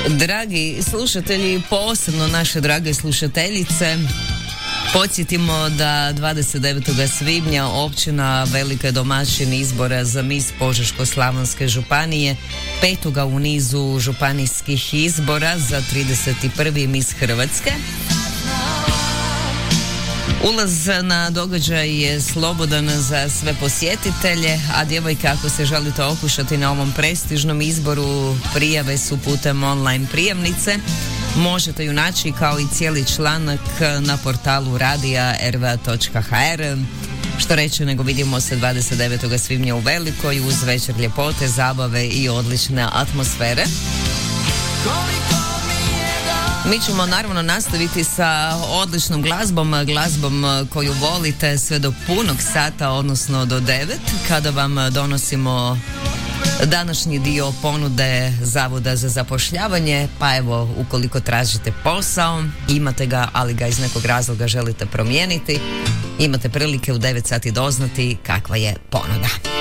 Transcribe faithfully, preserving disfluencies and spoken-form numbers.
Dragi slušatelji, posebno naše drage slušateljice, podsjetimo da dvadeset devetog svibnja općina Velika domaćin izbora za mis Požeško-slavonske županije, petoga u nizu županijskih izbora za trideset prvi mis Hrvatske. Ulaz na događaj je slobodan za sve posjetitelje, a djevojke, ako se želite okušati na ovom prestižnom izboru, prijave su putem online prijavnice. Možete ju naći kao i cijeli članak na portalu radija r v a točka h r. Što reći, nego vidimo se dvadeset devetog svibnja u Velikoj uz večer ljepote, zabave i odlične atmosfere. Mi ćemo naravno nastaviti sa odličnom glazbom, glazbom koju volite sve do punog sata, odnosno do devet, kada vam donosimo današnji dio ponude Zavoda za zapošljavanje. Pa evo, ukoliko tražite posao, imate ga, ali ga iz nekog razloga želite promijeniti, imate prilike u devet sati doznati kakva je ponuda.